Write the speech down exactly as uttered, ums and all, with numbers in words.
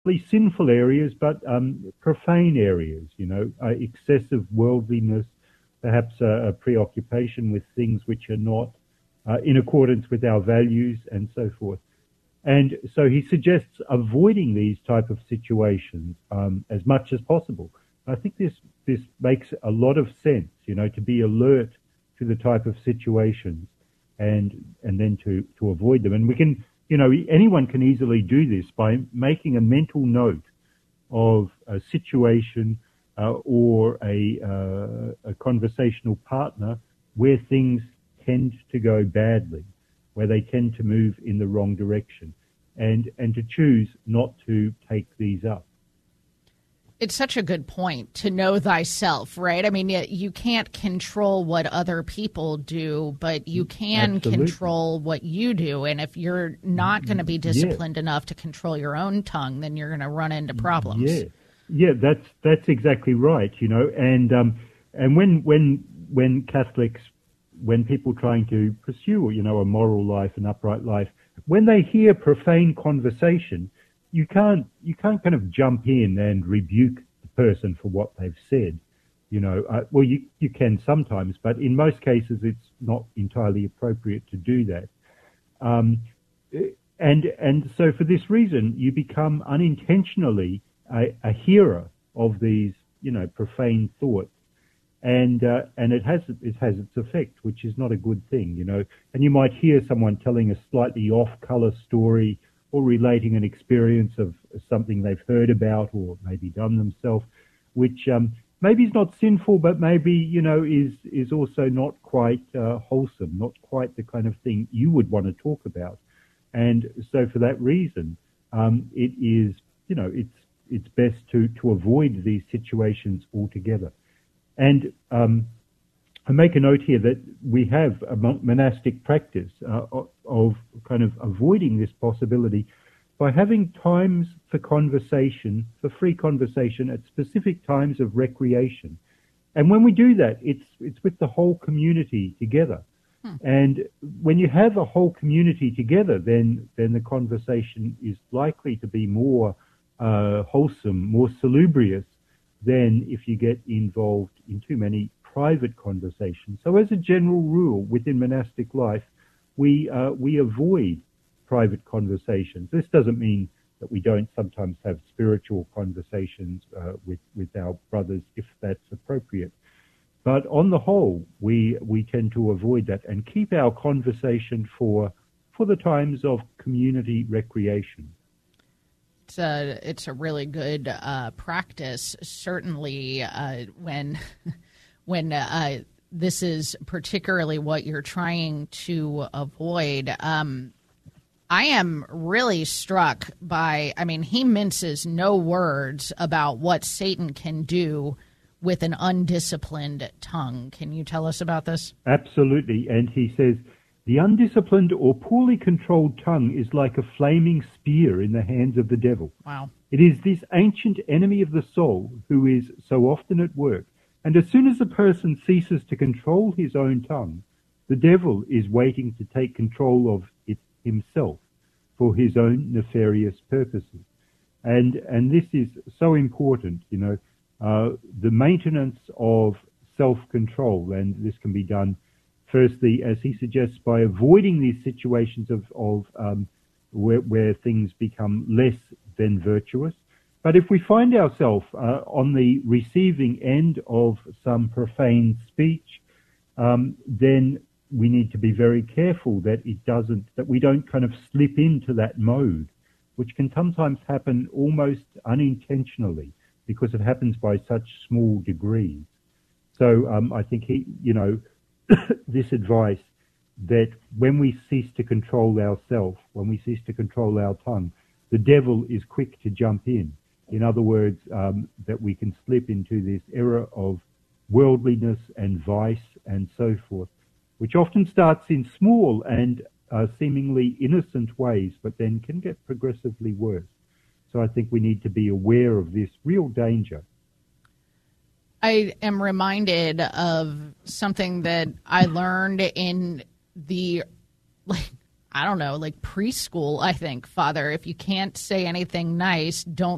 sinful areas, but um, profane areas, you know, uh, excessive worldliness, perhaps a, a preoccupation with things which are not uh, in accordance with our values and so forth. And so he suggests avoiding these type of situations um, as much as possible. I think this this makes a lot of sense, you know, to be alert to the type of situations and and then to, to avoid them. And we can, you know, anyone can easily do this by making a mental note of a situation uh, or a, uh, a conversational partner where things tend to go badly, where they tend to move in the wrong direction, and, and to choose not to take these up. It's such a good point to know thyself, right? I mean, you can't control what other people do, but you can Absolutely. control what you do. And if you're not going to be disciplined yeah. enough to control your own tongue, then you're going to run into problems. Yeah, yeah, that's that's exactly right. You know, and um, and when when when Catholics, when people trying to pursue, you know, a moral life, an upright life, when they hear profane conversation, you can't you can't kind of jump in and rebuke the person for what they've said. You know, uh, well, you you can sometimes, but in most cases, it's not entirely appropriate to do that. Um, and and so for this reason, you become unintentionally a, a hearer of these, you know, profane thoughts. And uh, and it has it has its effect, which is not a good thing, you know. And you might hear someone telling a slightly off-color story or relating an experience of something they've heard about or maybe done themselves, which um, maybe is not sinful, but maybe, you know, is is also not quite uh, wholesome, not quite the kind of thing you would want to talk about. And so for that reason, um, it is, you know, it's it's best to to avoid these situations altogether. And um, I make a note here that we have a monastic practice uh, of kind of avoiding this possibility by having times for conversation, for free conversation at specific times of recreation. And when we do that, it's it's with the whole community together. Hmm. And when you have a whole community together, then then the conversation is likely to be more uh, wholesome, more salubrious than if you get involved in too many private conversations. So as a general rule within monastic life, we uh, we avoid private conversations. This doesn't mean that we don't sometimes have spiritual conversations uh, with, with our brothers if that's appropriate. But on the whole, we we tend to avoid that and keep our conversation for for the times of community recreation. It's a, it's a really good uh, practice, certainly uh, when when uh, this is particularly what you're trying to avoid. Um, I am really struck by, I mean, he minces no words about what Satan can do with an undisciplined tongue. Can you tell us about this? Absolutely. And he says, the undisciplined or poorly controlled tongue is like a flaming spear in the hands of the devil. Wow. It is this ancient enemy of the soul who is so often at work. And as soon as a person ceases to control his own tongue, the devil is waiting to take control of it himself for his own nefarious purposes. And and this is so important, you know, uh, the maintenance of self-control. And this can be done firstly, as he suggests, by avoiding these situations of, of um, where, where things become less than virtuous. But if we find ourselves uh, on the receiving end of some profane speech, um, then we need to be very careful that it doesn't, that we don't kind of slip into that mode, which can sometimes happen almost unintentionally because it happens by such small degrees. So um, I think he, you know, this advice that when we cease to control ourselves, when we cease to control our tongue, the devil is quick to jump in. In other words, um, that we can slip into this era of worldliness and vice and so forth, which often starts in small and uh, seemingly innocent ways, but then can get progressively worse. So I think we need to be aware of this real danger. I am reminded of something that I learned in the, like, I don't know, like preschool, I think, Father. If you can't say anything nice, don't